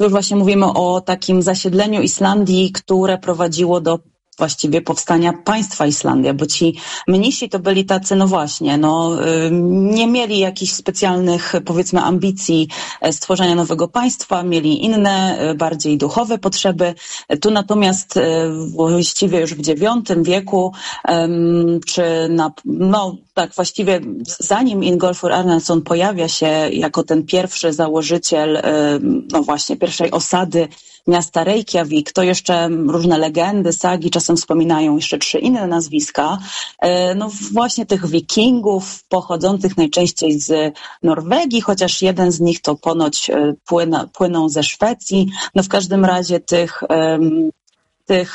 Tu już właśnie mówimy o takim zasiedleniu Islandii, które prowadziło do właściwie powstania państwa Islandia, bo ci mnisi to byli tacy, no właśnie, nie mieli jakichś specjalnych, powiedzmy, ambicji stworzenia nowego państwa, mieli inne, bardziej duchowe potrzeby. Tu natomiast właściwie już w IX wieku, tak właściwie zanim Ingólfur Arnarson pojawia się jako ten pierwszy założyciel, no właśnie, pierwszej osady miasta Reykjavik, to jeszcze różne legendy, sagi czasem wspominają jeszcze 3 inne nazwiska, no właśnie tych wikingów pochodzących najczęściej z Norwegii, chociaż jeden z nich to ponoć płyną ze Szwecji. No w każdym razie tych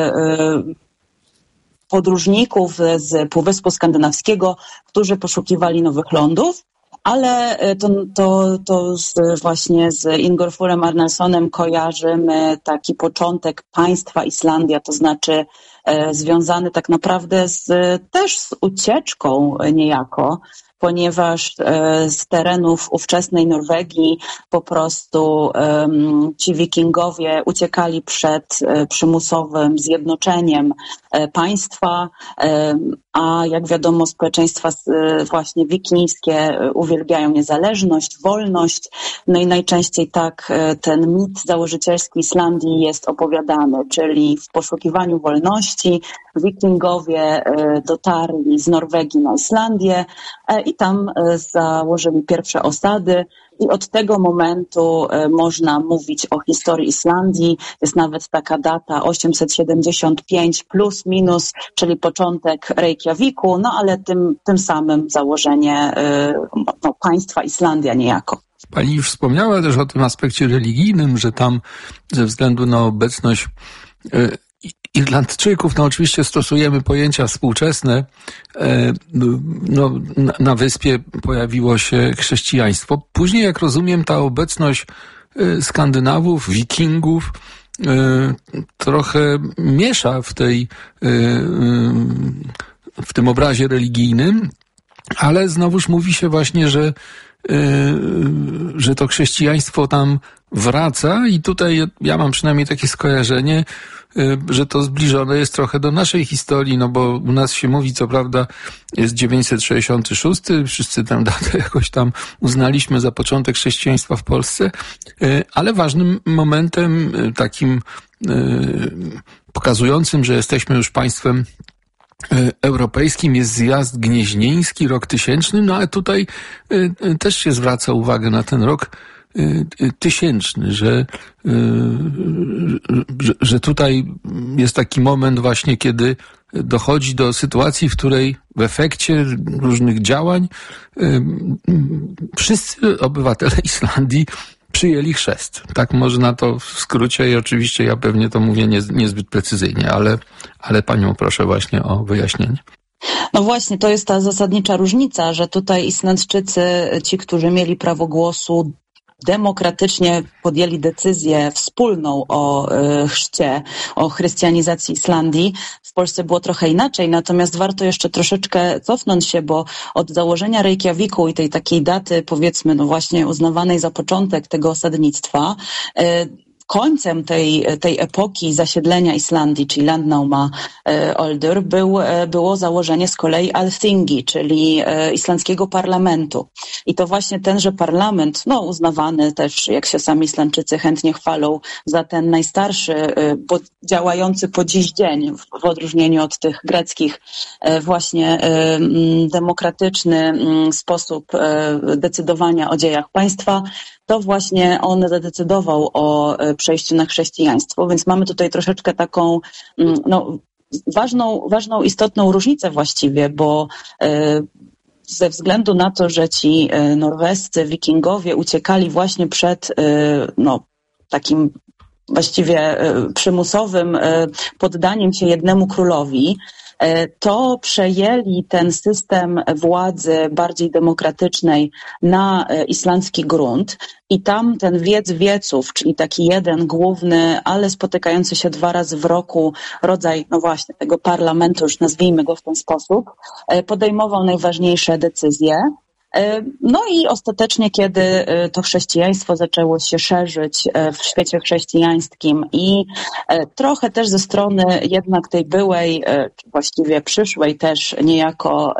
podróżników z Półwyspu Skandynawskiego, którzy poszukiwali nowych lądów. Ale właśnie z Ingólfurem Arnarsonem kojarzymy taki początek państwa Islandia, to znaczy związany tak naprawdę też z ucieczką niejako, ponieważ z terenów ówczesnej Norwegii po prostu ci wikingowie uciekali przed przymusowym zjednoczeniem państwa, a jak wiadomo społeczeństwa właśnie wikińskie uwielbiają niezależność, wolność, no i najczęściej tak ten mit założycielski Islandii jest opowiadany, czyli w poszukiwaniu wolności wikingowie dotarli z Norwegii na Islandię i tam założyli pierwsze osady. I od tego momentu można mówić o historii Islandii. Jest nawet taka data 875 plus minus, czyli początek Reykjaviku, no ale tym samym założenie państwa Islandia niejako. Pani już wspomniała też o tym aspekcie religijnym, że tam ze względu na obecność Irlandczyków, no oczywiście stosujemy pojęcia współczesne, na wyspie pojawiło się chrześcijaństwo. Później, jak rozumiem, ta obecność Skandynawów, Wikingów trochę miesza w tym obrazie religijnym, ale znowuż mówi się właśnie, że to chrześcijaństwo tam wraca i tutaj ja mam przynajmniej takie skojarzenie, że to zbliżone jest trochę do naszej historii, no bo u nas się mówi, co prawda jest 966, wszyscy tę datę jakoś tam uznaliśmy za początek chrześcijaństwa w Polsce, ale ważnym momentem takim pokazującym, że jesteśmy już państwem europejskim jest zjazd gnieźnieński, rok 1000, no ale tutaj też się zwraca uwagę na ten rok 1000, że tutaj jest taki moment właśnie, kiedy dochodzi do sytuacji, w której w efekcie różnych działań wszyscy obywatele Islandii przyjęli chrzest. Tak można to w skrócie i oczywiście ja pewnie to mówię niezbyt precyzyjnie, ale panią proszę właśnie o wyjaśnienie. No właśnie, to jest ta zasadnicza różnica, że tutaj Islandczycy, ci, którzy mieli prawo głosu, demokratycznie podjęli decyzję wspólną o chrzcie, o chrystianizacji Islandii. W Polsce było trochę inaczej, natomiast warto jeszcze troszeczkę cofnąć się, bo od założenia Reykjaviku i tej takiej daty, powiedzmy, no właśnie uznawanej za początek tego osadnictwa, końcem tej epoki zasiedlenia Islandii, czyli Landnáma Oldur, było założenie z kolei Alþingi, czyli islandzkiego parlamentu. I to właśnie tenże parlament, no uznawany też, jak się sami Islandczycy chętnie chwalą, za ten najstarszy, działający po dziś dzień, w odróżnieniu od tych greckich, właśnie demokratyczny sposób decydowania o dziejach państwa, to właśnie on zadecydował o przejściu na chrześcijaństwo, więc mamy tutaj troszeczkę taką ważną, istotną różnicę właściwie, bo ze względu na to, że ci norwescy wikingowie uciekali właśnie przed takim właściwie przymusowym poddaniem się jednemu królowi, to przejęli ten system władzy bardziej demokratycznej na islandzki grunt i tam ten wiec wieców, czyli taki jeden główny, ale spotykający się 2 razy w roku rodzaj, no właśnie, tego parlamentu, już nazwijmy go w ten sposób, podejmował najważniejsze decyzje. No i ostatecznie, kiedy to chrześcijaństwo zaczęło się szerzyć w świecie chrześcijańskim i trochę też ze strony jednak tej byłej, właściwie przyszłej też niejako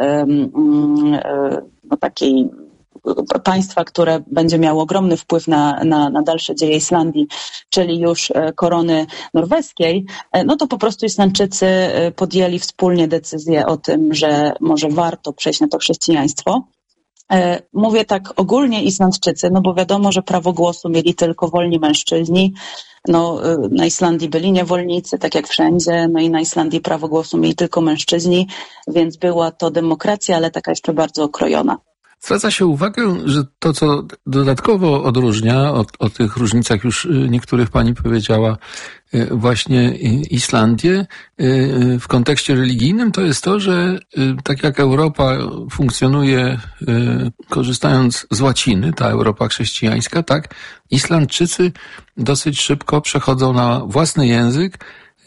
takiej państwa, które będzie miało ogromny wpływ na dalsze dzieje Islandii, czyli już korony norweskiej, no to po prostu Islandczycy podjęli wspólnie decyzję o tym, że może warto przejść na to chrześcijaństwo. Mówię tak ogólnie Islandczycy, no bo wiadomo, że prawo głosu mieli tylko wolni mężczyźni. No, na Islandii byli niewolnicy, tak jak wszędzie, no i na Islandii prawo głosu mieli tylko mężczyźni, więc była to demokracja, ale taka jeszcze bardzo okrojona. Zwraca się uwagę, że to, co dodatkowo odróżnia, o tych różnicach już niektórych pani powiedziała, właśnie Islandię w kontekście religijnym, to jest to, że tak jak Europa funkcjonuje korzystając z łaciny, ta Europa chrześcijańska, tak, Islandczycy dosyć szybko przechodzą na własny język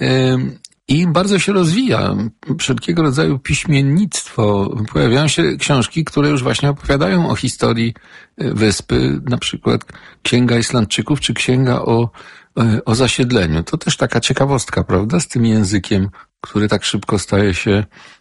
i bardzo się rozwija wszelkiego rodzaju piśmiennictwo. Pojawiają się książki, które już właśnie opowiadają o historii wyspy, na przykład Księga Islandczyków czy Księga o zasiedleniu. To też taka ciekawostka, prawda, z tym językiem, który tak szybko staje się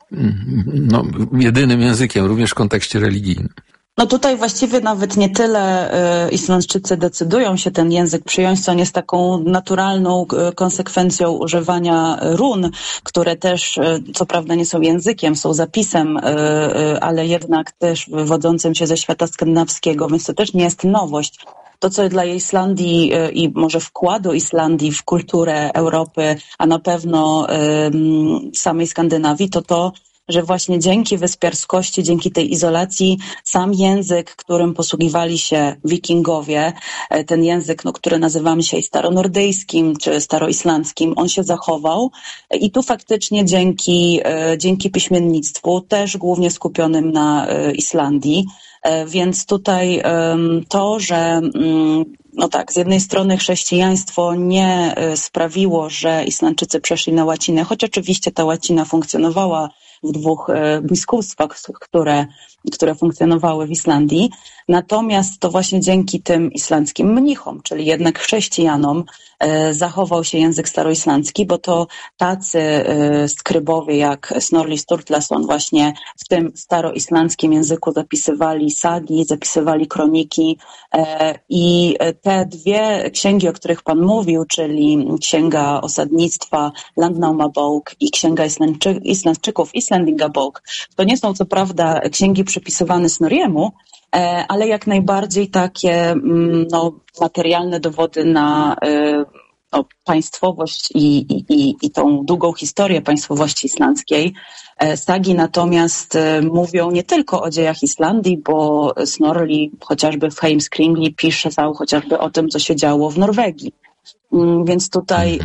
jedynym językiem, również w kontekście religijnym. No tutaj właściwie nawet nie tyle Islandczycy decydują się ten język przyjąć, co on jest taką naturalną konsekwencją używania run, które też co prawda nie są językiem, są zapisem, ale jednak też wywodzącym się ze świata skandynawskiego, więc to też nie jest nowość. To, co dla Islandii i może wkładu Islandii w kulturę Europy, a na pewno samej Skandynawii, to, że właśnie dzięki wyspiarskości, dzięki tej izolacji, sam język, którym posługiwali się wikingowie, ten język, który nazywamy dzisiaj staronordyjskim czy staroislandzkim, on się zachował i tu faktycznie dzięki piśmiennictwu, też głównie skupionym na Islandii, więc tutaj to, że z jednej strony chrześcijaństwo nie sprawiło, że Islandczycy przeszli na łacinę, choć oczywiście ta łacina funkcjonowała w dwóch biskupstwach, które funkcjonowały w Islandii. Natomiast to właśnie dzięki tym islandzkim mnichom, czyli jednak chrześcijanom, zachował się język staroislandzki, bo to tacy skrybowie jak Snorri Sturlason właśnie w tym staroislandzkim języku zapisywali sagi, zapisywali kroniki i te dwie księgi, o których Pan mówił, czyli Księga Osadnictwa Landnámabók i Księga Islandczyków Islandingabók, to nie są co prawda księgi przypisywane Snorriemu, ale jak najbardziej takie materialne dowody na państwowość i tą długą historię państwowości islandzkiej. Sagi natomiast mówią nie tylko o dziejach Islandii, bo Snorri chociażby w Heimskringli pisał chociażby o tym, co się działo w Norwegii. Więc tutaj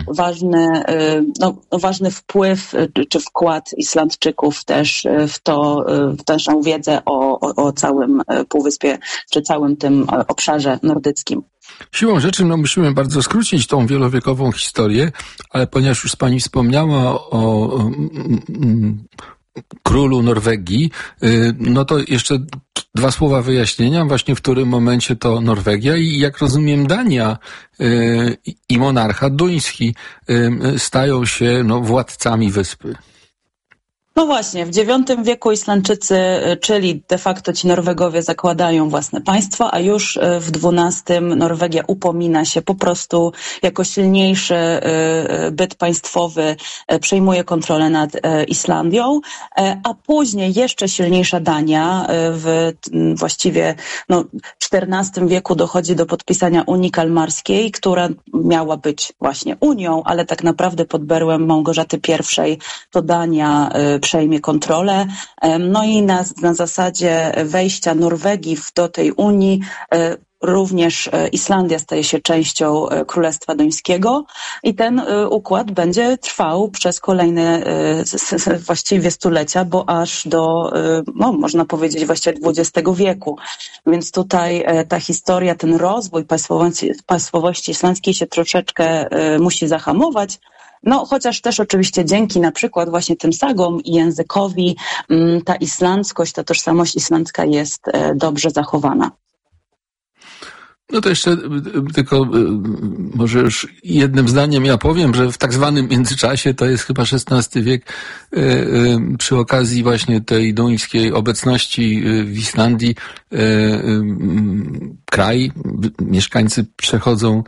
ważny wpływ czy wkład Islandczyków też w naszą wiedzę o całym półwyspie czy całym tym obszarze nordyckim. Siłą rzeczy musimy bardzo skrócić tą wielowiekową historię, ale ponieważ już Pani wspomniała o królu Norwegii, no to jeszcze dwa słowa wyjaśnienia, właśnie w którym momencie to Norwegia i jak rozumiem Dania i monarcha duński stają się władcami wyspy. No właśnie, w IX wieku Islandczycy, czyli de facto ci Norwegowie zakładają własne państwo, a już w XII Norwegia upomina się po prostu jako silniejszy byt państwowy, przejmuje kontrolę nad Islandią, a później jeszcze silniejsza Dania w właściwie XIV wieku dochodzi do podpisania Unii Kalmarskiej, która miała być właśnie Unią, ale tak naprawdę pod berłem Małgorzaty I to Dania przejmie kontrolę. No i na zasadzie wejścia Norwegii do tej Unii również Islandia staje się częścią Królestwa Duńskiego i ten układ będzie trwał przez kolejne właściwie stulecia, bo aż do, no, można powiedzieć, właściwie XX wieku. Więc tutaj ta historia, ten rozwój państwowości islandzkiej się troszeczkę musi zahamować. No, chociaż też oczywiście dzięki na przykład właśnie tym sagom i językowi ta islandzkość, ta tożsamość islandzka jest dobrze zachowana. No to jeszcze tylko może już jednym zdaniem ja powiem, że w tak zwanym międzyczasie, to jest chyba XVI wiek, przy okazji właśnie tej duńskiej obecności w Islandii, kraj, mieszkańcy przechodzą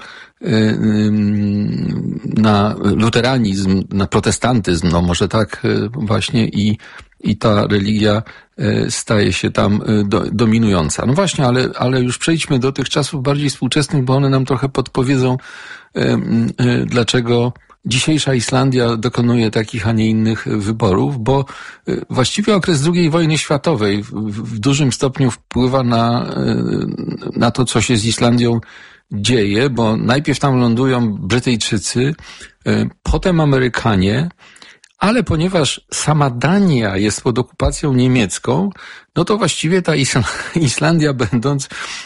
na luteranizm, na protestantyzm, no może tak właśnie, i ta religia staje się tam dominująca. No właśnie, ale już przejdźmy do tych czasów bardziej współczesnych, bo one nam trochę podpowiedzą, dlaczego dzisiejsza Islandia dokonuje takich, a nie innych wyborów, bo właściwie okres II wojny światowej w dużym stopniu wpływa na to, co się z Islandią dzieje, bo najpierw tam lądują Brytyjczycy, potem Amerykanie, ale ponieważ sama Dania jest pod okupacją niemiecką, no to właściwie ta Islandia, będąc,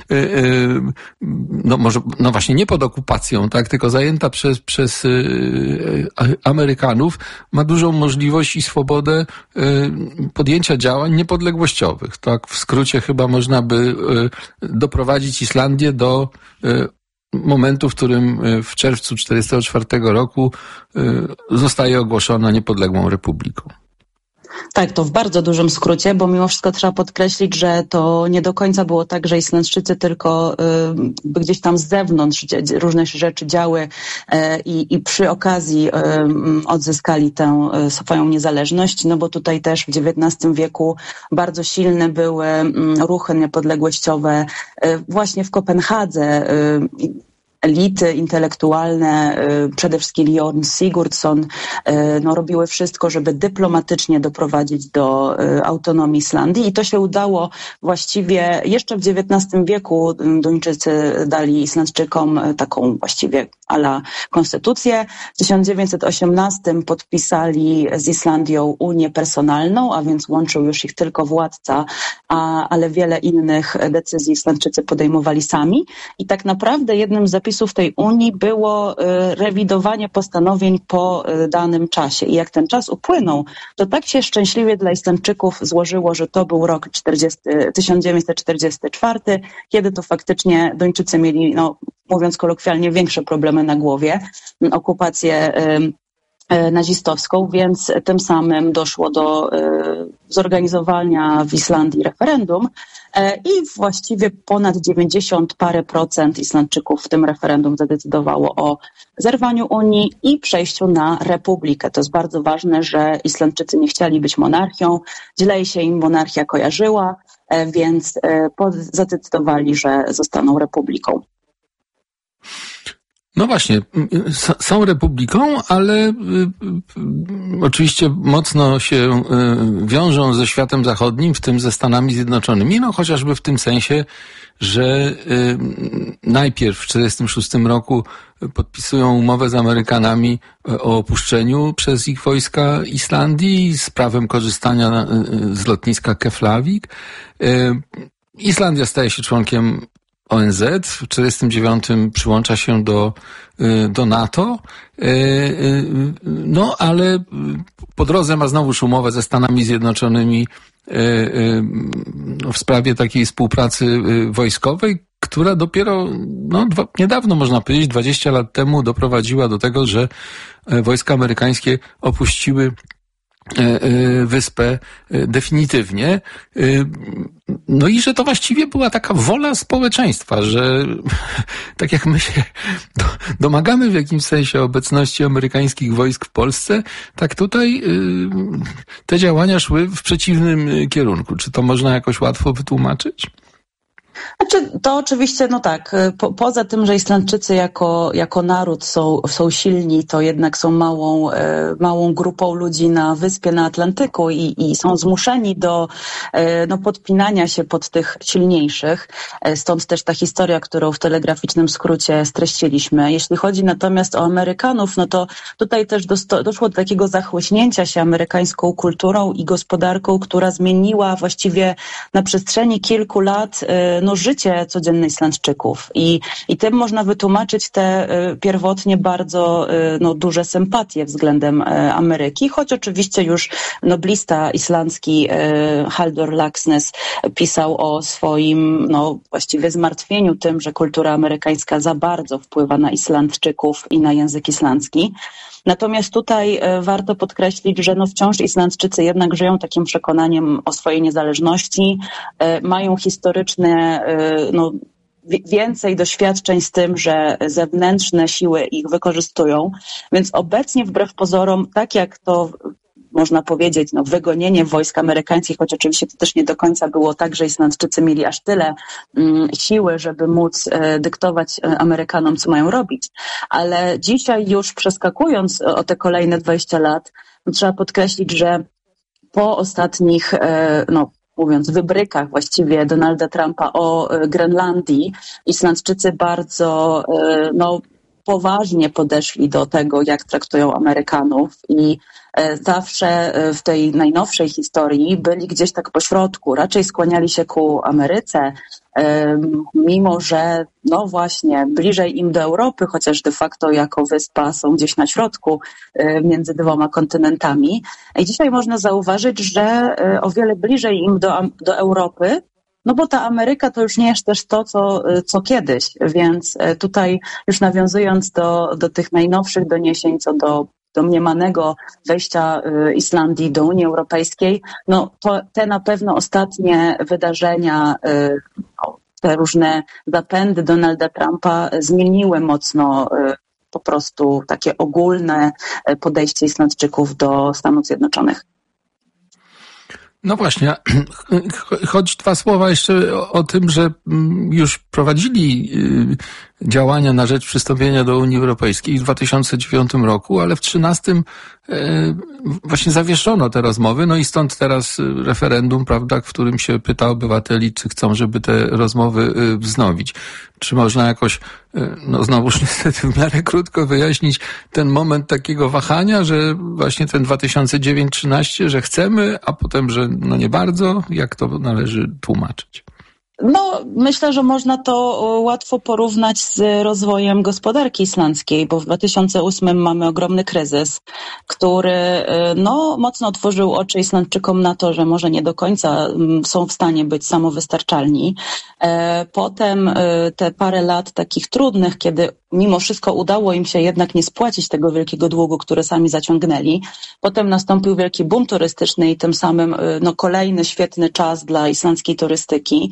no może, no właśnie nie pod okupacją, tak, tylko zajęta przez Amerykanów, ma dużą możliwość i swobodę podjęcia działań niepodległościowych. Tak, w skrócie chyba można by doprowadzić Islandię do momentu, w którym w czerwcu 1944 roku zostaje ogłoszona niepodległą republiką. Tak, to w bardzo dużym skrócie, bo mimo wszystko trzeba podkreślić, że to nie do końca było tak, że Islandczycy tylko gdzieś tam z zewnątrz różne rzeczy działy i przy okazji odzyskali tę swoją niezależność, no bo tutaj też w XIX wieku bardzo silne były ruchy niepodległościowe właśnie w Kopenhadze. Elity intelektualne, przede wszystkim Jón Sigurdsson, no, robiły wszystko, żeby dyplomatycznie doprowadzić do autonomii Islandii i to się udało właściwie jeszcze w XIX wieku. Duńczycy dali Islandczykom taką właściwie à la konstytucję. W 1918 podpisali z Islandią unię personalną, a więc łączył już ich tylko władca, ale wiele innych decyzji Islandczycy podejmowali sami i tak naprawdę jednym z zapisów tej Unii było rewidowanie postanowień po danym czasie. I jak ten czas upłynął, to tak się szczęśliwie dla Islandczyków złożyło, że to był rok 1944, kiedy to faktycznie Duńczycy mieli, no, mówiąc kolokwialnie, większe problemy na głowie, okupację nazistowską, więc tym samym doszło do zorganizowania w Islandii referendum i właściwie ponad 90 parę procent Islandczyków w tym referendum zadecydowało o zerwaniu Unii i przejściu na republikę. To jest bardzo ważne, że Islandczycy nie chcieli być monarchią, źle się im monarchia kojarzyła, więc zadecydowali, że zostaną republiką. No właśnie, są republiką, ale oczywiście mocno się wiążą ze światem zachodnim, w tym ze Stanami Zjednoczonymi, no chociażby w tym sensie, że najpierw w 1946 roku podpisują umowę z Amerykanami o opuszczeniu przez ich wojska Islandii z prawem korzystania z lotniska Keflavik. Islandia staje się członkiem ONZ, w 1949 przyłącza się do NATO, no ale po drodze ma znowuż umowę ze Stanami Zjednoczonymi w sprawie takiej współpracy wojskowej, która dopiero niedawno, można powiedzieć, 20 lat temu doprowadziła do tego, że wojska amerykańskie opuściły wyspę definitywnie. No i że to właściwie była taka wola społeczeństwa, że tak jak my się domagamy w jakimś sensie obecności amerykańskich wojsk w Polsce, tak tutaj te działania szły w przeciwnym kierunku. Czy to można jakoś łatwo wytłumaczyć? Znaczy, to oczywiście, no tak, poza tym, że Islandczycy jako naród są silni, to jednak są małą grupą ludzi na wyspie na Atlantyku i są zmuszeni do podpinania się pod tych silniejszych. Stąd też ta historia, którą w telegraficznym skrócie streściliśmy. Jeśli chodzi natomiast o Amerykanów, no to tutaj też doszło do takiego zachłyśnięcia się amerykańską kulturą i gospodarką, która zmieniła właściwie na przestrzeni kilku lat życie codzienne Islandczyków. I tym można wytłumaczyć te pierwotnie bardzo duże sympatie względem Ameryki, choć oczywiście już noblista islandzki Halldór Laxness pisał o swoim właściwie zmartwieniu tym, że kultura amerykańska za bardzo wpływa na Islandczyków i na język islandzki. Natomiast tutaj warto podkreślić, że wciąż Islandczycy jednak żyją takim przekonaniem o swojej niezależności, mają historyczne więcej doświadczeń z tym, że zewnętrzne siły ich wykorzystują, więc obecnie wbrew pozorom, tak jak to można powiedzieć, wygonienie wojsk amerykańskich, choć oczywiście to też nie do końca było tak, że Islandczycy mieli aż tyle siły, żeby móc dyktować Amerykanom, co mają robić. Ale dzisiaj już przeskakując o te kolejne 20 lat, trzeba podkreślić, że po ostatnich, mówiąc, wybrykach właściwie Donalda Trumpa o Grenlandii, Islandczycy bardzo poważnie podeszli do tego, jak traktują Amerykanów i zawsze w tej najnowszej historii byli gdzieś tak pośrodku, raczej skłaniali się ku Ameryce, mimo że właśnie bliżej im do Europy, chociaż de facto jako wyspa są gdzieś na środku między dwoma kontynentami. I dzisiaj można zauważyć, że o wiele bliżej im do Europy, bo ta Ameryka to już nie jest też to, co kiedyś, więc tutaj już nawiązując do tych najnowszych doniesień co do domniemanego wejścia Islandii do Unii Europejskiej, to te na pewno ostatnie wydarzenia, te różne zapędy Donalda Trumpa zmieniły mocno po prostu takie ogólne podejście Islandczyków do Stanów Zjednoczonych. No właśnie, choć 2 słowa jeszcze o tym, że już prowadzili działania na rzecz przystąpienia do Unii Europejskiej w 2009 roku, ale w 2013 właśnie zawieszono te rozmowy, i stąd teraz referendum, prawda, w którym się pyta obywateli, czy chcą, żeby te rozmowy wznowić. Czy można jakoś, znowuż niestety w miarę krótko wyjaśnić ten moment takiego wahania, że właśnie ten 2009-13, że chcemy, a potem, że nie bardzo, jak to należy tłumaczyć? Myślę, że można to łatwo porównać z rozwojem gospodarki islandzkiej, bo w 2008 mamy ogromny kryzys, który mocno otworzył oczy Islandczykom na to, że może nie do końca są w stanie być samowystarczalni. Potem te parę lat takich trudnych, kiedy mimo wszystko udało im się jednak nie spłacić tego wielkiego długu, który sami zaciągnęli. Potem nastąpił wielki boom turystyczny i tym samym kolejny świetny czas dla islandzkiej turystyki,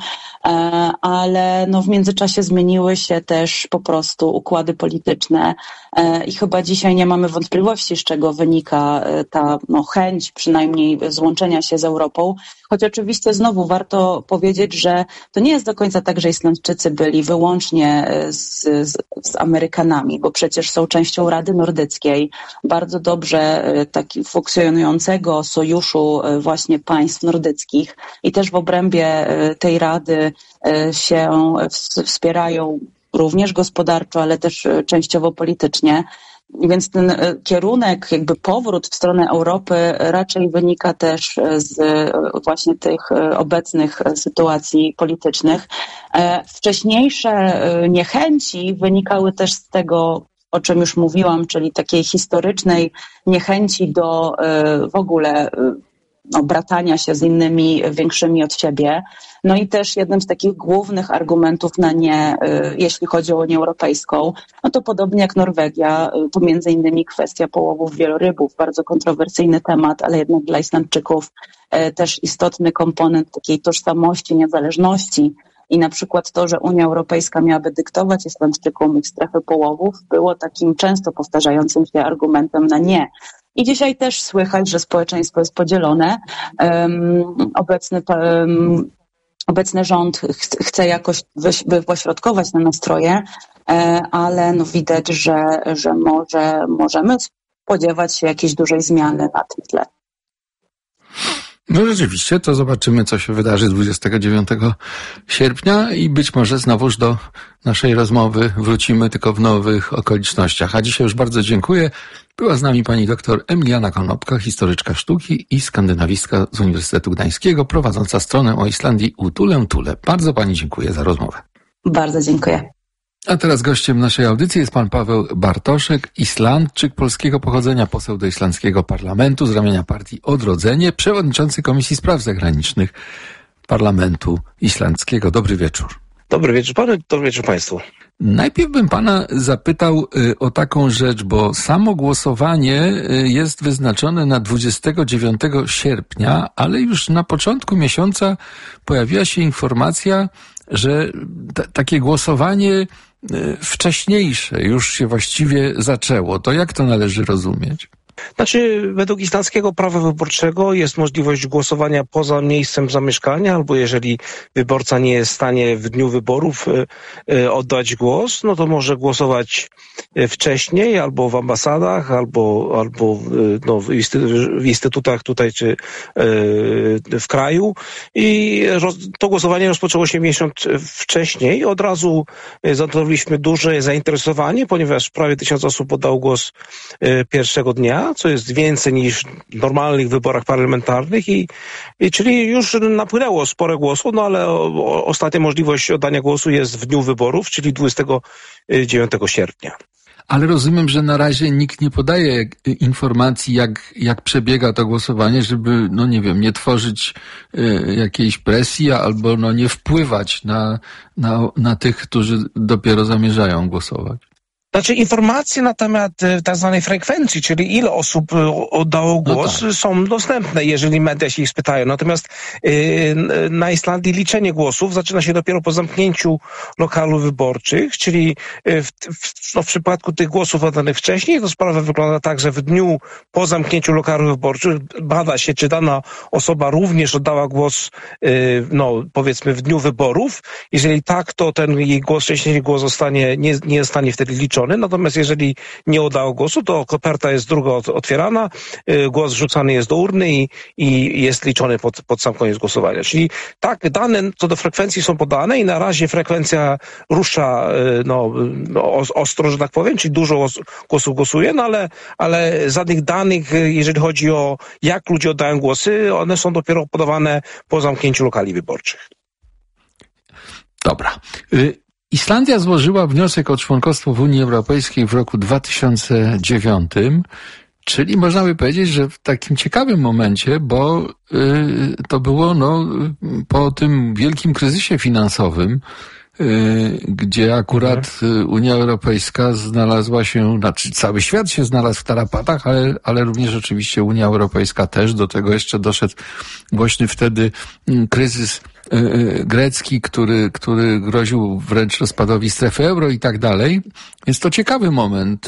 ale w międzyczasie zmieniły się też po prostu układy polityczne i chyba dzisiaj nie mamy wątpliwości, z czego wynika ta chęć przynajmniej złączenia się z Europą. Choć oczywiście znowu warto powiedzieć, że to nie jest do końca tak, że Islandczycy byli wyłącznie z Amerykanami, bo przecież są częścią Rady Nordyckiej, bardzo dobrze taki funkcjonującego sojuszu właśnie państw nordyckich i też w obrębie tej Rady się wspierają również gospodarczo, ale też częściowo politycznie. Więc ten kierunek, powrót w stronę Europy raczej wynika też z właśnie tych obecnych sytuacji politycznych. Wcześniejsze niechęci wynikały też z tego, o czym już mówiłam, czyli takiej historycznej niechęci do w ogóle bratania się z innymi większymi od siebie. I też jednym z takich głównych argumentów na nie, jeśli chodzi o Unię Europejską, to podobnie jak Norwegia, to między innymi kwestia połowów wielorybów, bardzo kontrowersyjny temat, ale jednak dla Islandczyków też istotny komponent takiej tożsamości, niezależności. I na przykład to, że Unia Europejska miałaby dyktować Islandczykom ich strefy połowów, było takim często powtarzającym się argumentem na nie. I dzisiaj też słychać, że społeczeństwo jest podzielone. Obecny obecny rząd chce jakoś wypośrodkować te nastroje, ale no widać, że możemy spodziewać się jakiejś dużej zmiany na tym tle. No rzeczywiście, to zobaczymy, co się wydarzy 29 sierpnia i być może znowuż do naszej rozmowy wrócimy, tylko w nowych okolicznościach. A dzisiaj już bardzo dziękuję. Była z nami pani doktor Emiliana Konopka, historyczka sztuki i skandynawistka z Uniwersytetu Gdańskiego, prowadząca stronę o Islandii Utulę Tule. Bardzo pani dziękuję za rozmowę. Bardzo dziękuję. A teraz gościem naszej audycji jest pan Paweł Bartoszek, Islandczyk polskiego pochodzenia, poseł do islandzkiego parlamentu z ramienia partii Odrodzenie, przewodniczący Komisji Spraw Zagranicznych Parlamentu Islandzkiego. Dobry wieczór. Dobry wieczór panu, dobry wieczór państwu. Najpierw bym pana zapytał o taką rzecz, bo samo głosowanie jest wyznaczone na 29 sierpnia, ale już na początku miesiąca pojawiła się informacja, że takie głosowanie wcześniejsze już się właściwie zaczęło. To jak to należy rozumieć? Znaczy, według islandzkiego prawa wyborczego jest możliwość głosowania poza miejscem zamieszkania, albo jeżeli wyborca nie jest w stanie w dniu wyborów oddać głos, no to może głosować wcześniej, albo w ambasadach, albo no, w instytutach tutaj, czy w kraju. I to głosowanie rozpoczęło się miesiąc wcześniej. Od razu zanotowaliśmy duże zainteresowanie, ponieważ prawie 1000 osób oddało głos pierwszego dnia, co jest więcej niż w normalnych wyborach parlamentarnych i czyli już napłynęło sporo głosów, no ale ostatnia możliwość oddania głosu jest w dniu wyborów, czyli 29 sierpnia. Ale rozumiem, że na razie nikt nie podaje informacji, jak przebiega to głosowanie, żeby, no nie wiem, nie tworzyć jakiejś presji albo no nie wpływać na tych, którzy dopiero zamierzają głosować. Znaczy informacje na temat tak zwanej frekwencji, czyli ile osób oddało głos, no tak, są dostępne, jeżeli media się ich spytają. Natomiast na Islandii liczenie głosów zaczyna się dopiero po zamknięciu lokalów wyborczych, czyli w przypadku tych głosów oddanych wcześniej, to sprawa wygląda tak, że w dniu po zamknięciu lokalów wyborczych bada się, czy dana osoba również oddała głos, no powiedzmy w dniu wyborów. Jeżeli tak, to ten jej głos, wcześniejszy głos nie zostanie wtedy liczony. Natomiast jeżeli nie oddało głosu, to koperta jest druga otwierana, głos wrzucany jest do urny i jest liczony pod sam koniec głosowania. Czyli tak, dane co do frekwencji są podane i na razie frekwencja rusza ostro, że tak powiem, czyli dużo głosów głosuje, no ale żadnych danych, jeżeli chodzi o jak ludzie oddają głosy, one są dopiero podawane po zamknięciu lokali wyborczych. Dobra. Islandia złożyła wniosek o członkostwo w Unii Europejskiej w roku 2009, czyli można by powiedzieć, że w takim ciekawym momencie, bo to było po tym wielkim kryzysie finansowym, gdzie akurat Unia Europejska znalazła się, znaczy cały świat się znalazł w tarapatach, ale również oczywiście Unia Europejska też. Do tego jeszcze doszedł głośny wtedy kryzys grecki, który groził wręcz rozpadowi strefy euro i tak dalej. Jest to ciekawy moment,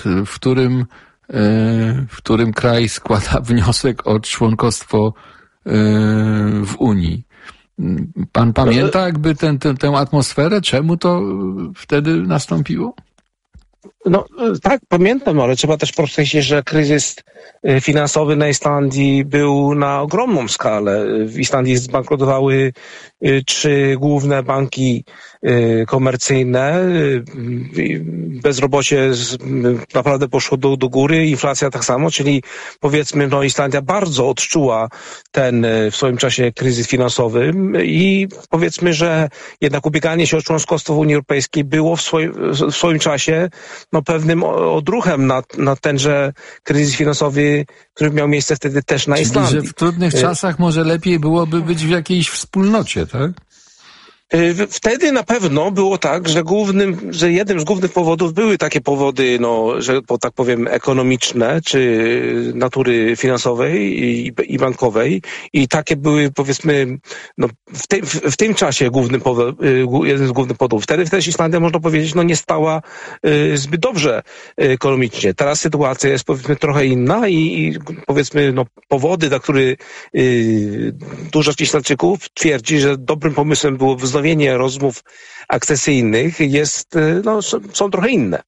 w którym kraj składa wniosek o członkostwo w Unii. Pan pamięta jakby tę atmosferę? Czemu to wtedy nastąpiło? No tak, pamiętam, ale trzeba też podkreślić, że kryzys finansowy na Islandii był na ogromną skalę. W Islandii zbankrutowały 3 główne banki komercyjne. Bezrobocie naprawdę poszło do góry, inflacja tak samo, czyli powiedzmy, Islandia bardzo odczuła ten w swoim czasie kryzys finansowy i powiedzmy, że jednak ubieganie się o członkostwo w Unii Europejskiej było w swoim czasie pewnym odruchem na tenże kryzys finansowy, który miał miejsce wtedy też na Islandii. Czyli, że w trudnych czasach może lepiej byłoby być w jakiejś wspólnocie, tak? Wtedy na pewno było tak, że jednym z głównych powodów były takie powody, że tak powiem, ekonomiczne, czy natury finansowej i bankowej. I takie były, powiedzmy, w tym czasie jeden z głównych powodów. Wtedy też Islandia, można powiedzieć, nie stała zbyt dobrze ekonomicznie. Teraz sytuacja jest, powiedzmy, trochę inna i powiedzmy, powody, dla których dużo Islandczyków twierdzi, że dobrym pomysłem było wznowienie rozmów akcesyjnych są trochę inne.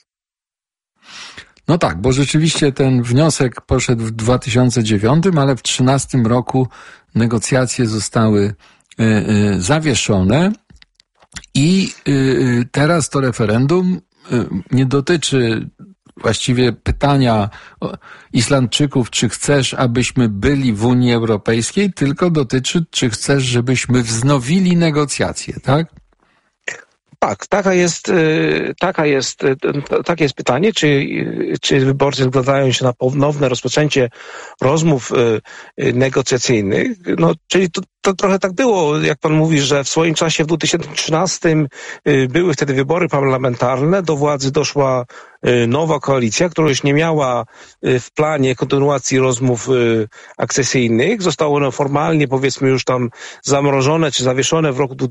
No tak, bo rzeczywiście ten wniosek poszedł w 2009, ale w 2013 roku negocjacje zostały zawieszone i teraz to referendum nie dotyczy właściwie pytania Islandczyków, czy chcesz, abyśmy byli w Unii Europejskiej, tylko dotyczy, czy chcesz, żebyśmy wznowili negocjacje, tak? Tak, takie jest pytanie, czy wyborcy zgadzają się na ponowne rozpoczęcie rozmów negocjacyjnych. Czyli to trochę tak było, jak pan mówi, że w swoim czasie w 2013 były wtedy wybory parlamentarne, do władzy doszła nowa koalicja, która już nie miała w planie kontynuacji rozmów akcesyjnych. Zostało one formalnie, powiedzmy, już tam zamrożone czy zawieszone w roku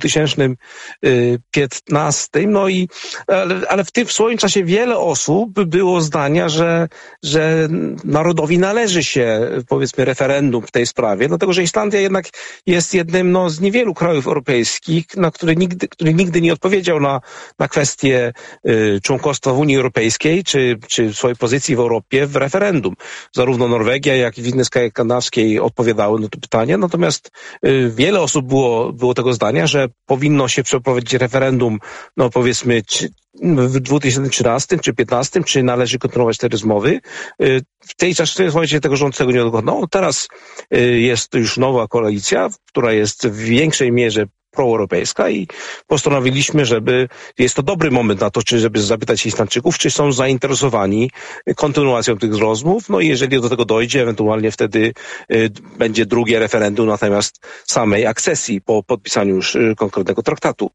2015. Ale w swoim czasie wiele osób było zdania, że narodowi należy się, powiedzmy, referendum w tej sprawie, dlatego że Islandia jednak jest jednym z niewielu krajów europejskich, który nigdy nie odpowiedział na kwestię członkostwa w Unii Europejskiej, czy swojej pozycji w Europie w referendum. Zarówno Norwegia, jak i w innych krajach skandynawskich odpowiadały na to pytanie, natomiast wiele osób było tego zdania, że powinno się przeprowadzić referendum, powiedzmy, w 2013 czy 2015, czy należy kontynuować te rozmowy. W tej momencie tego rząd tego nie dokonał. Teraz jest już nowa koalicja, która jest w większej mierze proeuropejska i postanowiliśmy, jest to dobry moment na to, żeby zapytać Islandczyków, czy są zainteresowani kontynuacją tych rozmów. I jeżeli do tego dojdzie, ewentualnie wtedy będzie drugie referendum natomiast samej akcesji po podpisaniu już konkretnego traktatu.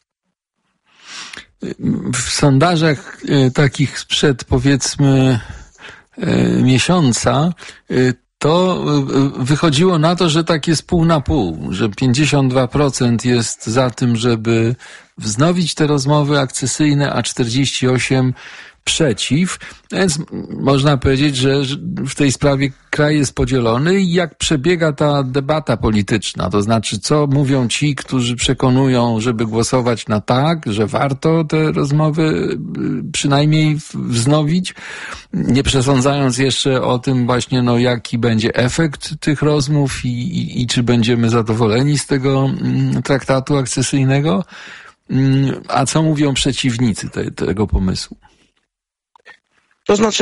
W sondażach takich sprzed, powiedzmy, miesiąca to wychodziło na to, że tak jest pół na pół, że 52% jest za tym, żeby wznowić te rozmowy akcesyjne, a 48% przeciw. Więc można powiedzieć, że w tej sprawie kraj jest podzielony i jak przebiega ta debata polityczna, to znaczy co mówią ci, którzy przekonują, żeby głosować na tak, że warto te rozmowy przynajmniej wznowić, nie przesądzając jeszcze o tym właśnie, jaki będzie efekt tych rozmów i czy będziemy zadowoleni z tego traktatu akcesyjnego, a co mówią przeciwnicy tego pomysłu. To znaczy,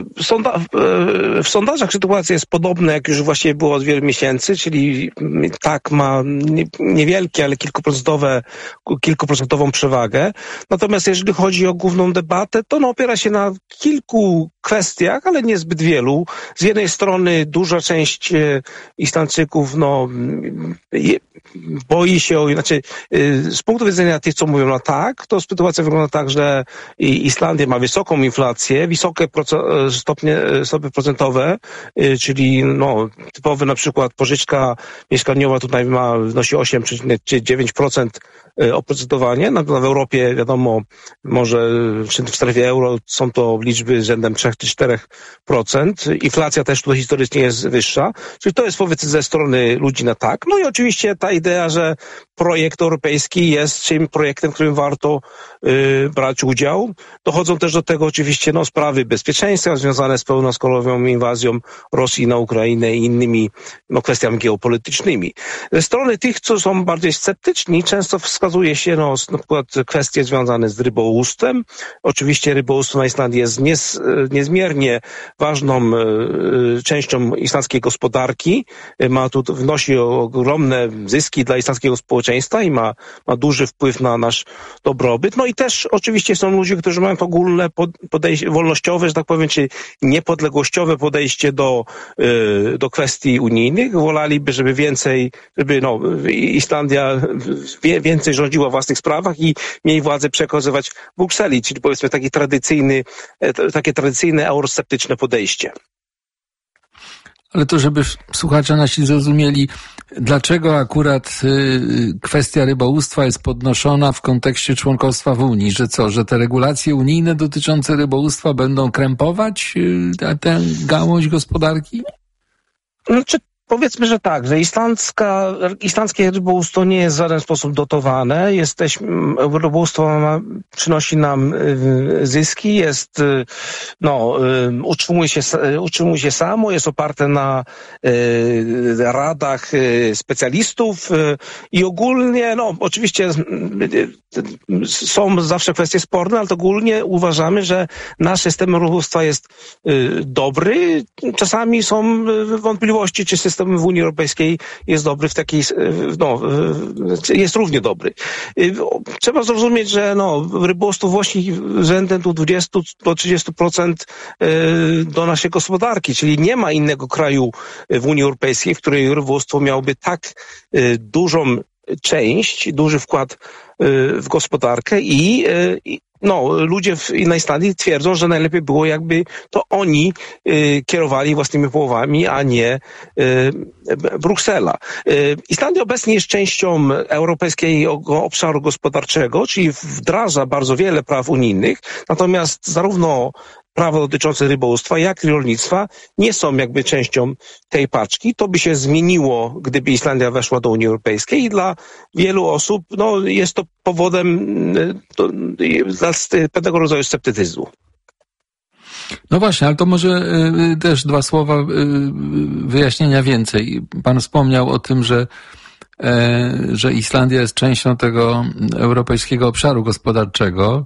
w sondażach sytuacja jest podobna, jak już właściwie było od wielu miesięcy, czyli tak ma niewielkie, ale kilkuprocentową przewagę. Natomiast jeżeli chodzi o główną debatę, to opiera się na kilku kwestiach, ale niezbyt wielu. Z jednej strony duża część Islandczyków boi się, z punktu widzenia tych, co mówią na tak, to sytuacja wygląda tak, że Islandia ma wysoką inflację, wysokie stopy procentowe, czyli typowy na przykład pożyczka mieszkaniowa tutaj wynosi 8,9% oprocentowanie. W Europie, wiadomo, może w strefie euro są to liczby rzędem 3 czy 4%. Inflacja też tutaj historycznie jest wyższa. Czyli to jest, powiedzmy, ze strony ludzi na tak. I oczywiście ta idea, że projekt europejski jest projektem, w którym warto brać udział. Dochodzą też do tego oczywiście sprawy bezpieczeństwa związane z pełnoskalową inwazją Rosji na Ukrainę i innymi kwestiami geopolitycznymi. Ze strony tych, co są bardziej sceptyczni, często wskazuje się na przykład kwestie związane z rybołówstwem. Oczywiście rybołówstwo na Islandii jest niezmiernie ważną częścią islandzkiej gospodarki. Wnosi ogromne zyski dla islandzkiego społeczeństwa i ma duży wpływ na nasz dobrobyt. I też oczywiście są ludzie, którzy mają to ogólne wolnościowe wolnościowe, że tak powiem, czy niepodległościowe podejście do kwestii unijnych. Wolaliby, żeby Islandia więcej rządziła w własnych sprawach i mniej władzę przekazywać w Brukseli, czyli powiedzmy takie tradycyjne eurosceptyczne podejście. Ale to, żeby słuchacze nasi zrozumieli, dlaczego akurat kwestia rybołówstwa jest podnoszona w kontekście członkostwa w Unii, że te regulacje unijne dotyczące rybołówstwa będą krępować tę gałąź gospodarki? Znaczy, powiedzmy, że tak, że islandzkie rybołówstwo nie jest w żaden sposób dotowane. Rybołówstwo przynosi nam zyski, utrzymuje się samo, jest oparte na radach specjalistów i ogólnie, oczywiście są zawsze kwestie sporne, ale to ogólnie uważamy, że nasz system rybołówstwa jest dobry. Czasami są wątpliwości, czy system w Unii Europejskiej jest dobry jest równie dobry. Trzeba zrozumieć, że rybołówstwo wnosi rzędem tu 20 do 30% do naszej gospodarki, czyli nie ma innego kraju w Unii Europejskiej, w której rybołówstwo miałoby tak dużą część, duży wkład w gospodarkę i ludzie na Islandii twierdzą, że najlepiej było, jakby to oni kierowali własnymi połowami, a nie Bruksela. Islandia obecnie jest częścią Europejskiego Obszaru Gospodarczego, czyli wdraża bardzo wiele praw unijnych, natomiast zarówno prawa dotyczące rybołówstwa, jak i rolnictwa nie są jakby częścią tej paczki. To by się zmieniło, gdyby Islandia weszła do Unii Europejskiej i dla wielu osób jest to powodem dla pewnego rodzaju sceptycyzmu. No właśnie, ale to może też 2 słowa wyjaśnienia więcej. Pan wspomniał o tym, że Islandia jest częścią tego Europejskiego Obszaru Gospodarczego,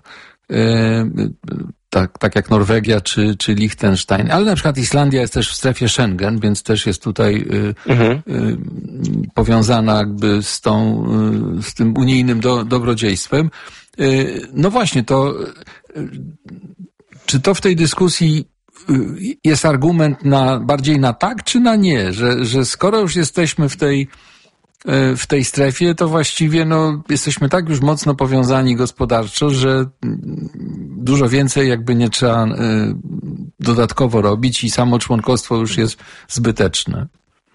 tak jak Norwegia czy Liechtenstein, ale na przykład Islandia jest też w strefie Schengen, więc też jest tutaj powiązana jakby z tym unijnym dobrodziejstwem. No właśnie, czy to w tej dyskusji jest argument bardziej na tak, czy na nie? Że skoro już jesteśmy w tej strefie, to właściwie jesteśmy tak już mocno powiązani gospodarczo, że dużo więcej jakby nie trzeba dodatkowo robić i samo członkostwo już jest zbyteczne.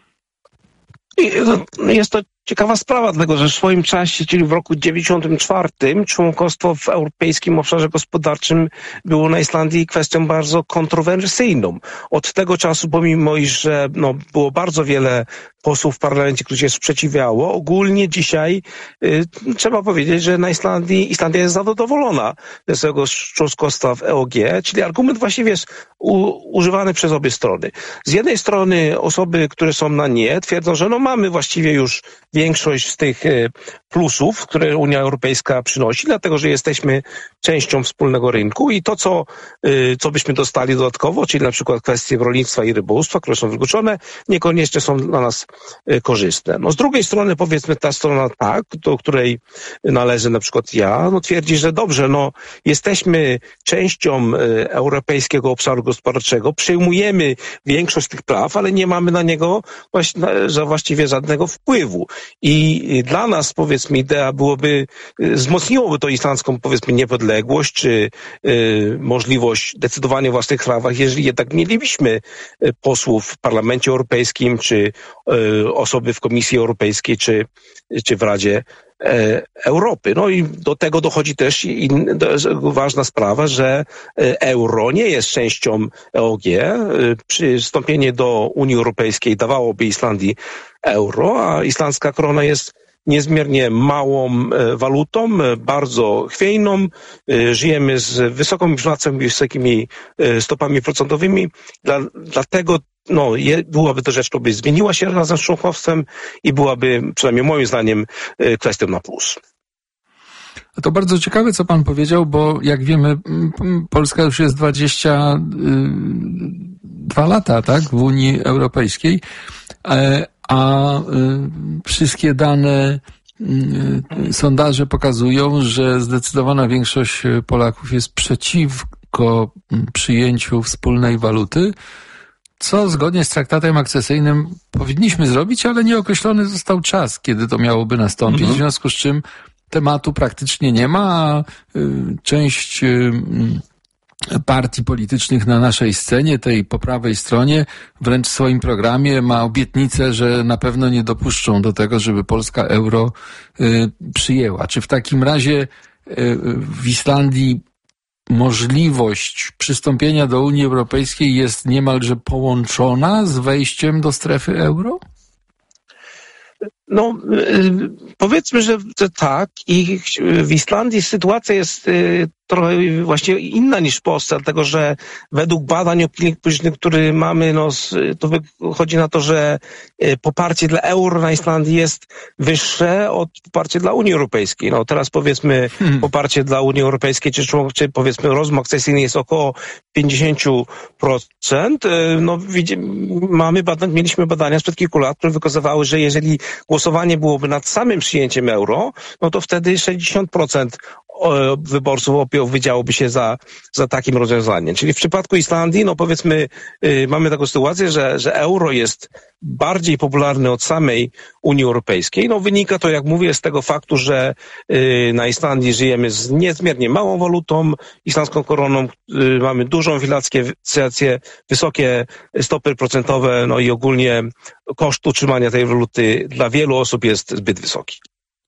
Jest to ciekawa sprawa, dlatego że w swoim czasie, czyli w roku 1994, członkostwo w Europejskim Obszarze Gospodarczym było na Islandii kwestią bardzo kontrowersyjną. Od tego czasu, pomimo iż było bardzo wiele posłów w parlamencie, którzy się sprzeciwiało, ogólnie dzisiaj trzeba powiedzieć, że na Islandia jest zadowolona ze swojego członkostwa w EOG, czyli argument właściwie jest używany przez obie strony. Z jednej strony osoby, które są na nie, twierdzą, że mamy właściwie już większość z tych plusów, które Unia Europejska przynosi, dlatego że jesteśmy częścią wspólnego rynku i to, co byśmy dostali dodatkowo, czyli na przykład kwestie rolnictwa i rybołówstwa, które są wykluczone, niekoniecznie są dla nas korzystne. Z drugiej strony, powiedzmy, ta strona do której należy na przykład ja, twierdzi, że dobrze, jesteśmy częścią Europejskiego Obszaru Gospodarczego, przyjmujemy większość tych praw, ale nie mamy na niego właściwie żadnego wpływu. I dla nas, powiedzmy, idea wzmocniłoby to islandzką, powiedzmy, niepodległość, czy możliwość decydowania o własnych sprawach, jeżeli jednak mielibyśmy posłów w Parlamencie Europejskim, czy osoby w Komisji Europejskiej, czy w Radzie Europy. I do tego dochodzi też ważna sprawa, że euro nie jest częścią EOG. Przystąpienie do Unii Europejskiej dawałoby Islandii euro, a islandzka krona jest niezmiernie małą walutą, bardzo chwiejną. Żyjemy z wysoką inflacją i wysokimi stopami procentowymi. Dlatego byłaby to rzecz, która by zmieniła się razem z członkostwem i byłaby, przynajmniej moim zdaniem, kwestią na plus. To bardzo ciekawe, co pan powiedział, bo jak wiemy, Polska już jest 22 lata, tak, w Unii Europejskiej, a wszystkie dane sondaże pokazują, że zdecydowana większość Polaków jest przeciwko przyjęciu wspólnej waluty, co zgodnie z traktatem akcesyjnym powinniśmy zrobić, ale nieokreślony został czas, kiedy to miałoby nastąpić, w związku z czym tematu praktycznie nie ma, a część partii politycznych na naszej scenie, tej po prawej stronie, wręcz w swoim programie ma obietnicę, że na pewno nie dopuszczą do tego, żeby Polska euro przyjęła. Czy w takim razie w Islandii możliwość przystąpienia do Unii Europejskiej jest niemalże połączona z wejściem do strefy euro? No, powiedzmy, że tak. I w Islandii sytuacja jest trochę właściwie inna niż w Polsce, dlatego że według badań opinii publicznej, które mamy, to wychodzi na to, że poparcie dla euro na Islandii jest wyższe od poparcia dla Unii Europejskiej. No teraz powiedzmy poparcie dla Unii Europejskiej, czy powiedzmy rozmach akcesyjny jest około 50%. No mieliśmy badania sprzed kilku lat, które wykazywały, że jeżeli głosowanie byłoby nad samym przyjęciem euro, no to wtedy 60% wyborców opowiedziałoby się za takim rozwiązaniem. Czyli w przypadku Islandii, no powiedzmy, mamy taką sytuację, że euro jest bardziej popularny od samej Unii Europejskiej. No wynika to, jak mówię, z tego faktu, że na Islandii żyjemy z niezmiernie małą walutą, islandzką koroną, mamy dużą inflację, wysokie stopy procentowe, no i ogólnie koszt utrzymania tej waluty dla wielu osób jest zbyt wysoki.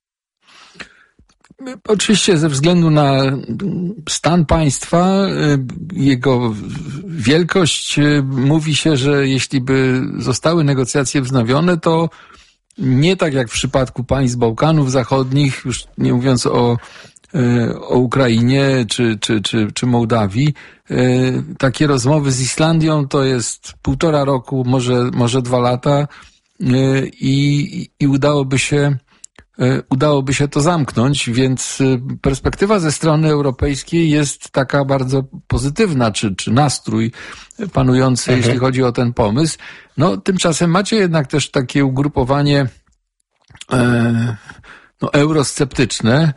Oczywiście ze względu na stan państwa, jego wielkość, mówi się, że jeśli by zostały negocjacje wznowione, to nie tak jak w przypadku państw Bałkanów Zachodnich, już nie mówiąc o Ukrainie czy Mołdawii, takie rozmowy z Islandią to jest 1,5 roku, może 2 lata i udałoby się to zamknąć, więc perspektywa ze strony europejskiej jest taka bardzo pozytywna, czy nastrój panujący, jeśli chodzi o ten pomysł. No, tymczasem macie jednak też takie ugrupowanie eurosceptyczne.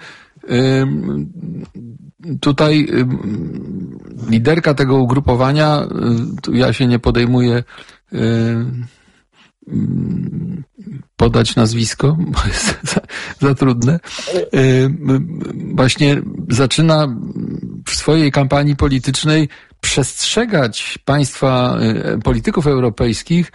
Tutaj liderka tego ugrupowania, tu ja się nie podejmuję podać nazwisko, bo jest za trudne. Właśnie zaczyna w swojej kampanii politycznej przestrzegać polityków europejskich,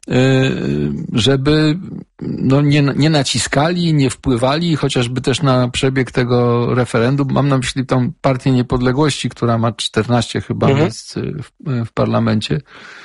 żeby nie naciskali, nie wpływali, chociażby też na przebieg tego referendum. Mam na myśli tą Partię Niepodległości, która ma 14 chyba miejsc w parlamencie.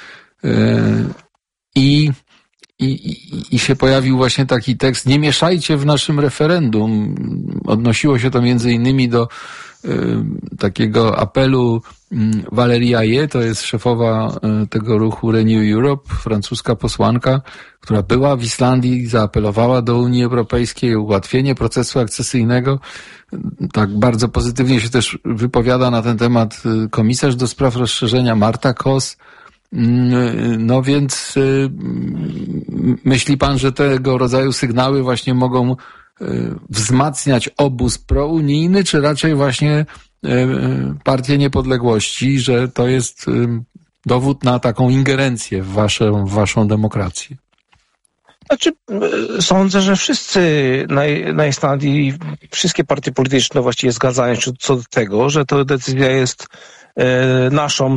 I się pojawił właśnie taki tekst: nie mieszajcie w naszym referendum. Odnosiło się to między innymi do takiego apelu Valérie Haye, to jest szefowa tego ruchu Renew Europe, francuska posłanka, która była w Islandii, zaapelowała do Unii Europejskiej o ułatwienie procesu akcesyjnego. Tak bardzo pozytywnie się też wypowiada na ten temat komisarz do spraw rozszerzenia Marta Kos. No więc myśli pan, że tego rodzaju sygnały właśnie mogą wzmacniać obóz prounijny, czy raczej właśnie Partię Niepodległości, że to jest dowód na taką ingerencję w waszą demokrację? Znaczy, sądzę, że wszyscy na Islandii, wszystkie partie polityczne właściwie zgadzają się co do tego, że to decyzja jest naszą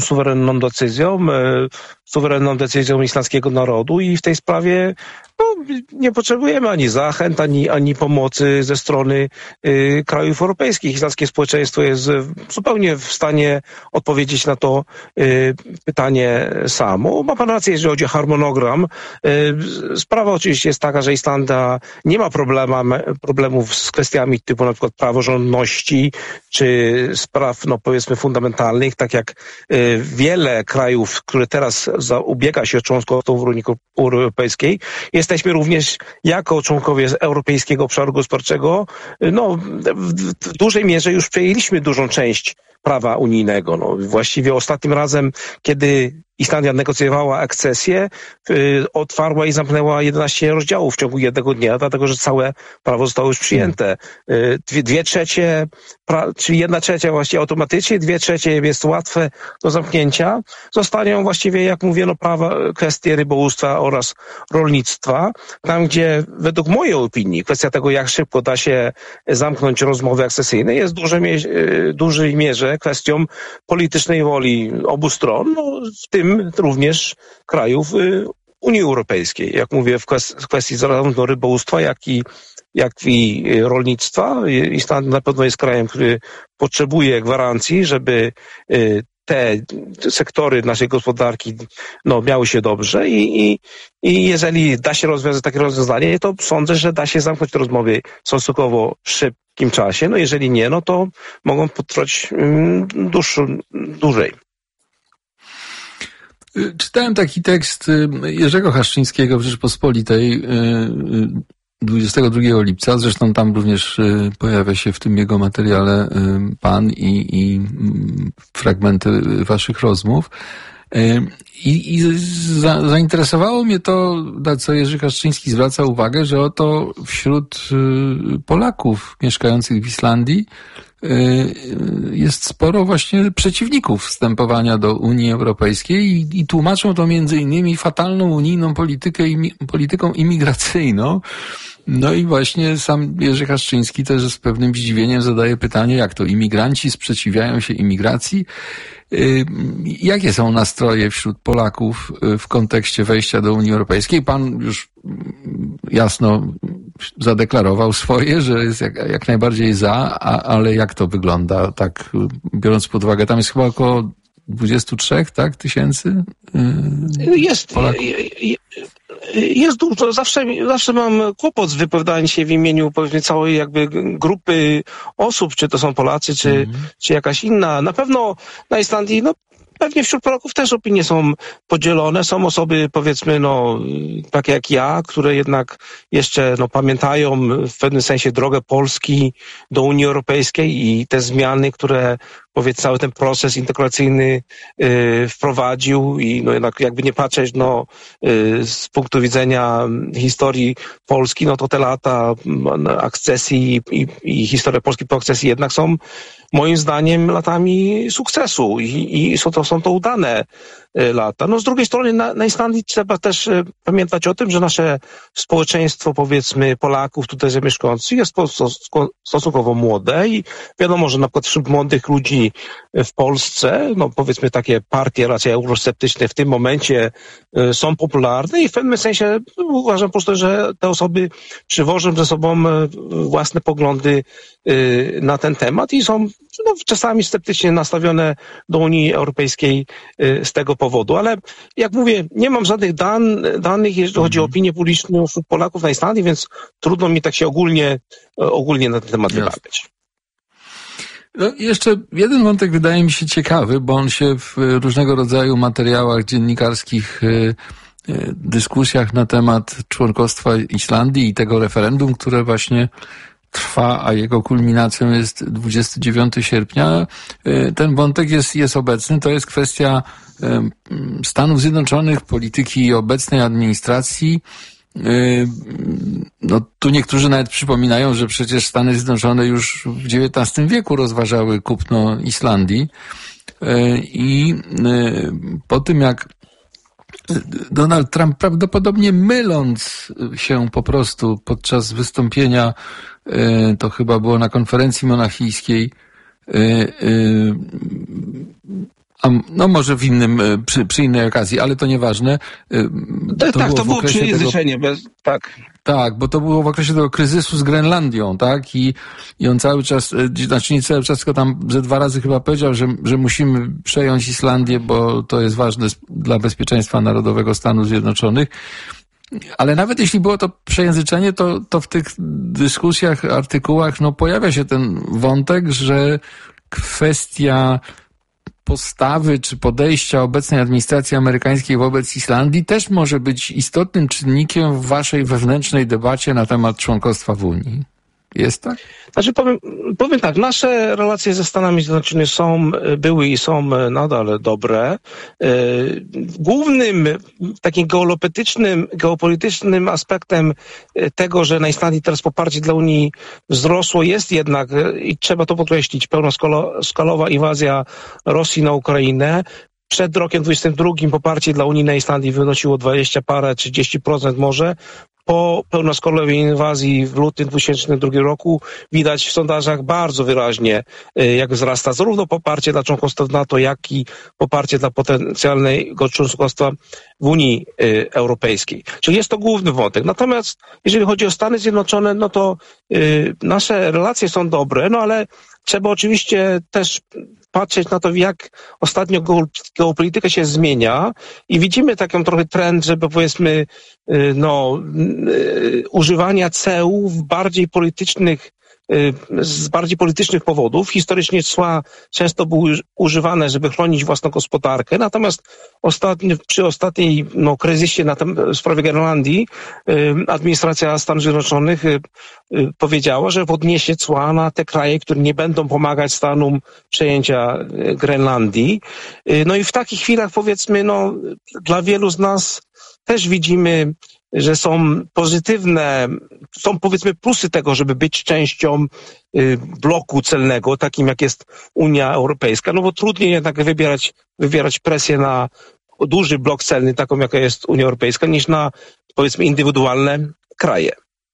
suwerenną decyzją islandzkiego narodu i w tej sprawie nie potrzebujemy ani zachęt, ani pomocy ze strony krajów europejskich. Islandzkie społeczeństwo jest zupełnie w stanie odpowiedzieć na to pytanie samo. Ma pan rację, jeżeli chodzi o harmonogram. Sprawa oczywiście jest taka, że Islandia nie ma problemów z kwestiami typu na przykład praworządności czy spraw, powiedzmy, fundamentalnych, tak jak wiele krajów, które teraz ubiega się o członkostwo w Unii Europejskiej. Jesteśmy również jako członkowie Europejskiego Obszaru Gospodarczego, w dużej mierze już przejęliśmy dużą część prawa unijnego. Właściwie ostatnim razem, kiedy Islandia negocjowała akcesję, otwarła i zamknęła 11 rozdziałów w ciągu jednego dnia, dlatego że całe prawo zostało już przyjęte. 2/3, czyli 1/3 właściwie automatycznie, 2/3 jest łatwe do zamknięcia. Zostaną właściwie, jak mówiono, kwestie rybołówstwa oraz rolnictwa. Tam, gdzie według mojej opinii kwestia tego, jak szybko da się zamknąć rozmowy akcesyjne, jest w dużej mierze kwestią politycznej woli obu stron, w tym również krajów Unii Europejskiej. Jak mówię, w kwestii zarówno rybołówstwa, jak i rolnictwa. Islandia na pewno jest krajem, który potrzebuje gwarancji, żeby te sektory naszej gospodarki miały się dobrze i jeżeli da się rozwiązać takie rozwiązanie, to sądzę, że da się zamknąć te rozmowy w stosunkowo szybkim czasie. Jeżeli nie, to mogą potrwać dłużej. Czytałem taki tekst Jerzego Haszczyńskiego w Rzeczpospolitej 22 lipca, zresztą tam również pojawia się w tym jego materiale pan i fragmenty waszych rozmów. I zainteresowało mnie to, na co Jerzy Haszczyński zwraca uwagę, że oto wśród Polaków mieszkających w Islandii jest sporo właśnie przeciwników wstępowania do Unii Europejskiej i tłumaczą to między innymi fatalną unijną polityką imigracyjną. No i właśnie sam Jerzy Haszczyński też z pewnym zdziwieniem zadaje pytanie, jak to imigranci sprzeciwiają się imigracji? Jakie są nastroje wśród Polaków w kontekście wejścia do Unii Europejskiej? Pan już jasno zadeklarował swoje, że jest jak najbardziej za, ale jak to wygląda, tak biorąc pod uwagę, tam jest chyba około 23, tak, tysięcy Polaków? Jest dużo. Zawsze mam kłopot z wypowiadaniem się w imieniu, powiedzmy, całej jakby grupy osób, czy to są Polacy, czy jakaś inna. Na pewno na Islandii, pewnie wśród Polaków też opinie są podzielone. Są osoby, powiedzmy, takie jak ja, które jednak jeszcze pamiętają w pewnym sensie drogę Polski do Unii Europejskiej i te zmiany, które cały ten proces integracyjny wprowadził i jednak jakby nie patrzeć z punktu widzenia historii Polski, to te lata akcesji i historia Polski po akcesji jednak są moim zdaniem latami sukcesu i są to udane lata. Z drugiej strony na Islandii trzeba też pamiętać o tym, że nasze społeczeństwo, powiedzmy, Polaków tutaj zamieszkujących jest stosunkowo młode i wiadomo, że na przykład wśród młodych ludzi w Polsce, powiedzmy takie partie raczej eurosceptyczne w tym momencie są popularne i w pewnym sensie uważam po prostu, że te osoby przywożą ze sobą własne poglądy na ten temat i są czasami sceptycznie nastawione do Unii Europejskiej z tego powodu. Ale jak mówię, nie mam żadnych danych, jeżeli chodzi o opinię publiczną wśród Polaków na Islandii, więc trudno mi tak się ogólnie na ten temat wypowiadać. Jeszcze jeden wątek wydaje mi się ciekawy, bo on się w różnego rodzaju materiałach dziennikarskich, dyskusjach na temat członkostwa Islandii i tego referendum, które właśnie trwa, a jego kulminacją jest 29 sierpnia. Ten wątek jest obecny. To jest kwestia Stanów Zjednoczonych, polityki obecnej administracji. Tu niektórzy nawet przypominają, że przecież Stany Zjednoczone już w XIX wieku rozważały kupno Islandii i po tym jak Donald Trump prawdopodobnie myląc się po prostu podczas wystąpienia, to chyba było na konferencji monachijskiej, może w innym, przy innej okazji, ale to nieważne. To było przejęzyczenie, tak. Tak, bo to było w okresie tego kryzysu z Grenlandią, tak? I on cały czas, znaczy nie cały czas, tylko tam ze 2 razy chyba powiedział, że musimy przejąć Islandię, bo to jest ważne dla bezpieczeństwa narodowego Stanów Zjednoczonych. Ale nawet jeśli było to przejęzyczenie, to w tych dyskusjach, artykułach, pojawia się ten wątek, że kwestia postawy czy podejścia obecnej administracji amerykańskiej wobec Islandii też może być istotnym czynnikiem w waszej wewnętrznej debacie na temat członkostwa w Unii. Jest tak? Znaczy powiem tak, nasze relacje ze Stanami Zjednoczonymi były i są nadal dobre. Głównym takim geopolitycznym aspektem tego, że na Islandii teraz poparcie dla Unii wzrosło, jest jednak, i trzeba to podkreślić, pełnoskalowa inwazja Rosji na Ukrainę. Przed rokiem 2022 poparcie dla Unii na Islandii wynosiło 20 parę, 30% może. Po pełnoskalowej inwazji w lutym 2002 roku widać w sondażach bardzo wyraźnie, jak wzrasta zarówno poparcie dla członkostwa w NATO, jak i poparcie dla potencjalnego członkostwa w Unii Europejskiej. Czyli jest to główny wątek. Natomiast jeżeli chodzi o Stany Zjednoczone, no to nasze relacje są dobre, no ale trzeba oczywiście też patrzeć na to, jak ostatnio geopolityka się zmienia i widzimy taką trochę trend, żeby powiedzmy używania ceł w z bardziej politycznych powodów. Historycznie cła często były używane, żeby chronić własną gospodarkę, natomiast przy ostatniej kryzysie w sprawie Grenlandii administracja Stanów Zjednoczonych powiedziała, że podniesie cła na te kraje, które nie będą pomagać Stanom przejęcia Grenlandii. No i w takich chwilach powiedzmy, dla wielu z nas też widzimy, że są powiedzmy plusy tego, żeby być częścią bloku celnego, takim jak jest Unia Europejska, no bo trudniej jednak wywierać presję na duży blok celny, taką jaka jest Unia Europejska, niż na powiedzmy indywidualne kraje.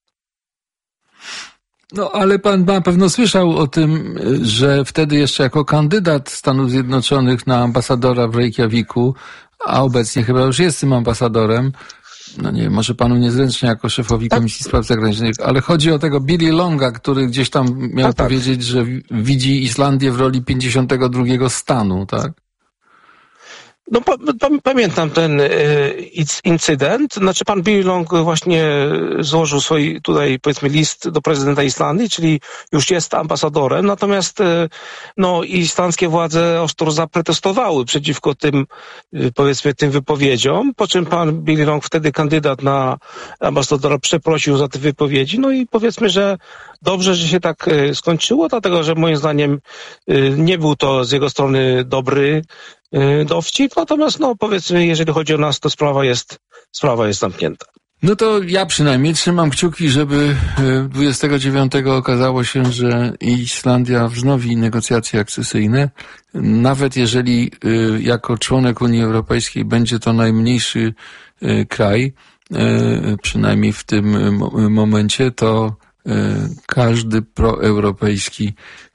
No, ale pan na pewno słyszał o tym, że wtedy jeszcze jako kandydat Stanów Zjednoczonych na ambasadora w Reykjaviku, a obecnie chyba już jest tym ambasadorem, no nie wiem, może panu niezręcznie jako szefowi Komisji Spraw Zagranicznych, ale chodzi o tego Billy Longa, który gdzieś tam miał powiedzieć, że widzi Islandię w roli 52 stanu, tak? No pamiętam ten incydent. Znaczy pan Billy Long właśnie złożył swój tutaj powiedzmy list do prezydenta Islandii, czyli już jest ambasadorem, natomiast islandzkie władze ostro zaprotestowały przeciwko tym powiedzmy tym wypowiedziom, po czym pan Billy Long, wtedy kandydat na ambasadora, przeprosił za te wypowiedzi, no i powiedzmy, że dobrze, że się tak skończyło, dlatego że moim zdaniem nie był to z jego strony dobry dowcip, natomiast powiedzmy, jeżeli chodzi o nas, to sprawa jest zamknięta. No to ja przynajmniej trzymam kciuki, żeby 29 okazało się, że Islandia wznowi negocjacje akcesyjne, nawet jeżeli jako członek Unii Europejskiej będzie to najmniejszy kraj, przynajmniej w tym momencie, to każdy proeuropejski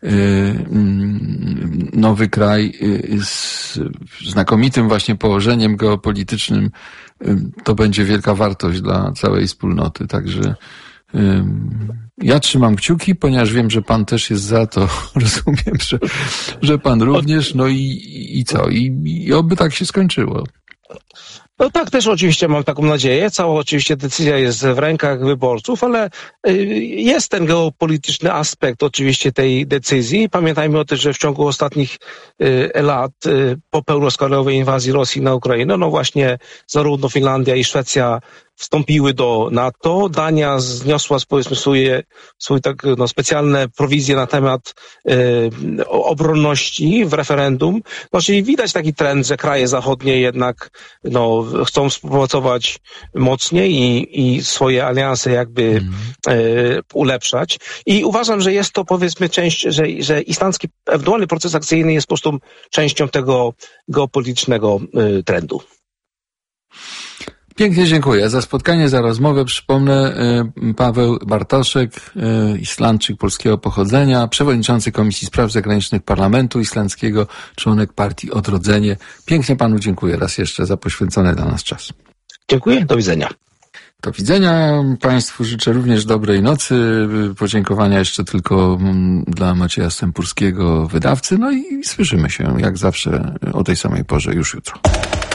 nowy kraj z znakomitym właśnie położeniem geopolitycznym, to będzie wielka wartość dla całej wspólnoty. Także ja trzymam kciuki, ponieważ wiem, że pan też jest za to, rozumiem, że pan również, no i co? I oby tak się skończyło. No tak, też oczywiście mam taką nadzieję. Cała oczywiście decyzja jest w rękach wyborców, ale jest ten geopolityczny aspekt oczywiście tej decyzji. Pamiętajmy o tym, że w ciągu ostatnich lat po pełnoskalowej inwazji Rosji na Ukrainę, właśnie zarówno Finlandia i Szwecja wstąpiły do NATO. Dania zniosła powiedzmy swoje specjalne prowizje na temat obronności w referendum. Czyli widać taki trend, że kraje zachodnie jednak chcą współpracować mocniej i swoje alianse jakby ulepszać. I uważam, że jest to powiedzmy część, że islandzki ewentualny proces akcyjny jest po prostu częścią tego geopolitycznego trendu. Pięknie dziękuję za spotkanie, za rozmowę. Przypomnę, Paweł Bartoszek, Islandczyk polskiego pochodzenia, przewodniczący Komisji Spraw Zagranicznych Parlamentu Islandzkiego, członek partii Odrodzenie. Pięknie panu dziękuję raz jeszcze za poświęcony dla nas czas. Dziękuję, do widzenia. Do widzenia. Państwu życzę również dobrej nocy. Podziękowania jeszcze tylko dla Macieja Stępurskiego, wydawcy. No i słyszymy się jak zawsze o tej samej porze już jutro.